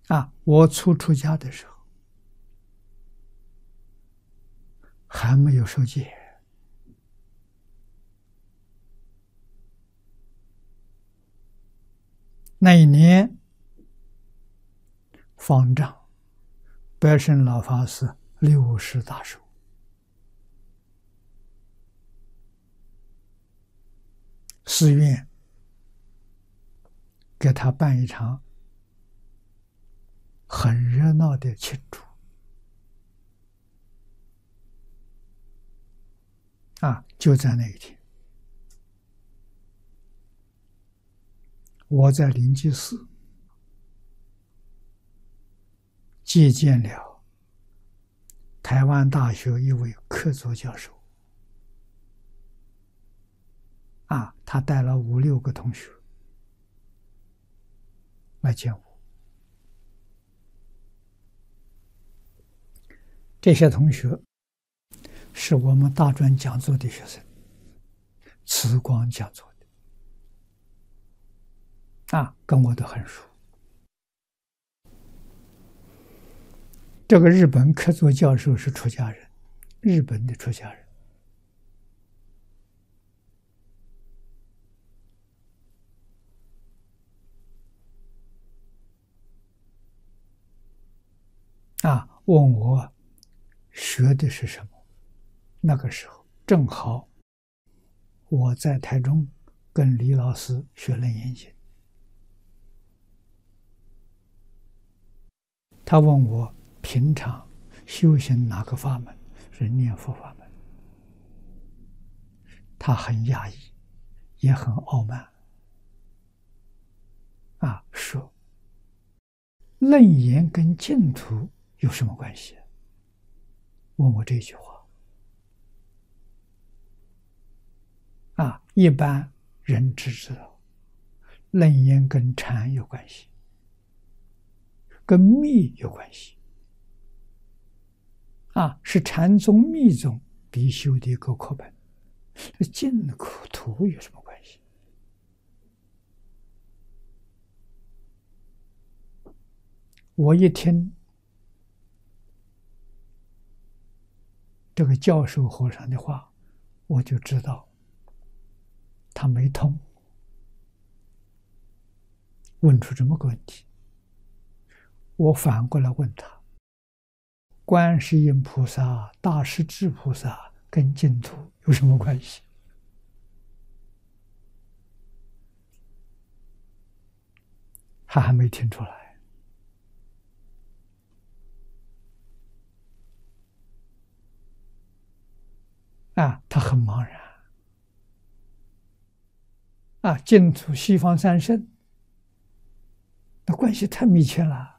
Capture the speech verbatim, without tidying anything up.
啊，我初出家的时候还没有受戒，那一年方丈白胜老法师六十大寿，寺院给他办一场很热闹的庆祝啊！就在那一天，我在灵济寺接见了台湾大学一位客座教授啊，他带了五六个同学来见我。这些同学是我们大专讲座的学生，慈光讲座的啊，跟我都很熟。这个日本客座教授是出家人，日本的出家人。啊，问我学的是什么？那个时候正好我在台中跟李老师学楞严经，他问我平常修行哪个法门？是念佛法门。他很讶异，也很傲慢，啊，说楞严跟净土有什么关系？问我这句话。啊，一般人只知道楞严跟禅有关系，跟密有关系。啊，是禅宗密宗必修的一个课本。净土有什么关系？我一听这个教授和尚的话，我就知道他没通，问出这么个问题。我反过来问他：观世音菩萨、大势至菩萨跟净土有什么关系？他还没听出来。啊，他很茫然。啊，净土西方三圣，那关系太密切了。